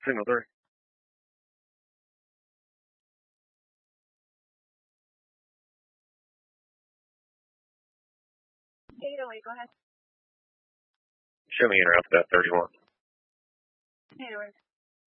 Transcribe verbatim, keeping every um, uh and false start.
Signal three. eight oh eight, go ahead. Show me interrupt that thirty-one. eight oh eight.